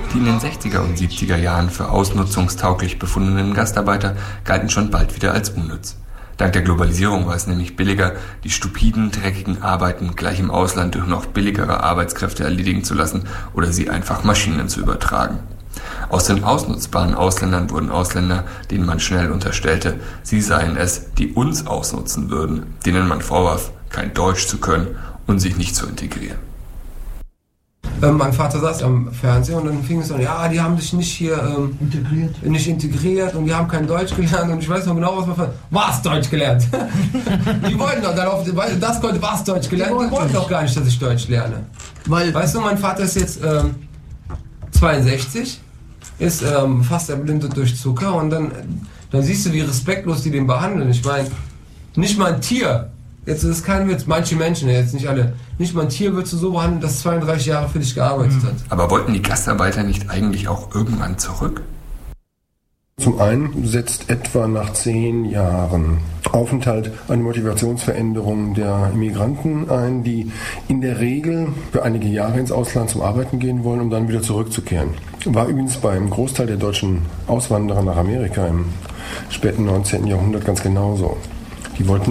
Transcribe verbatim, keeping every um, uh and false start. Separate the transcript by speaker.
Speaker 1: Die in den sechziger und siebziger Jahren für ausnutzungstauglich befundenen Gastarbeiter galten schon bald wieder als unnütz. Dank der Globalisierung war es nämlich billiger, die stupiden, dreckigen Arbeiten gleich im Ausland durch noch billigere Arbeitskräfte erledigen zu lassen oder sie einfach Maschinen zu übertragen. Aus den ausnutzbaren Ausländern wurden Ausländer, denen man schnell unterstellte, sie seien es, die uns ausnutzen würden, denen man vorwarf, kein Deutsch zu können und sich nicht zu integrieren.
Speaker 2: Ähm, mein Vater saß am Fernseher und dann fing es an, ja, die haben sich nicht hier ähm, integriert. nicht integriert und die haben kein Deutsch gelernt und ich weiß noch genau, was man von was Deutsch gelernt. Die wollten doch darauf, weil das konnte was Deutsch gelernt, die wollten doch gar nicht, dass ich Deutsch lerne. Weil, weißt du, mein Vater ist jetzt ähm, zweiundsechzig, ist ähm, fast erblindet durch Zucker und dann, dann siehst du, wie respektlos die den behandeln. Ich meine, nicht mal ein Tier. Jetzt ist es kein Witz, manche Menschen, jetzt nicht alle, nicht mal ein Tier wird so behandeln, das zweiunddreißig Jahre für dich gearbeitet hat.
Speaker 1: Aber wollten die Gastarbeiter nicht eigentlich auch irgendwann zurück?
Speaker 3: Zum einen setzt etwa nach zehn Jahren Aufenthalt eine Motivationsveränderung der Immigranten ein, die in der Regel für einige Jahre ins Ausland zum Arbeiten gehen wollen, um dann wieder zurückzukehren. War übrigens beim Großteil der deutschen Auswanderer nach Amerika im späten neunzehnten Jahrhundert ganz genauso. Die wollten